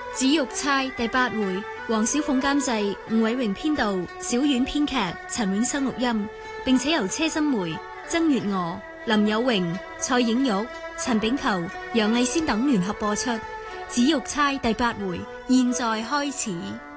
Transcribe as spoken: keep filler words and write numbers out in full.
紫玉釵第八回，黃小鳳監製，吳偉榮編導，小婉編劇，陳永生錄音，並且由車心梅、曾月娥、林有榮、蔡影玉、陳炳球、楊藝仙等聯合播出。紫玉釵第八回，現在開始。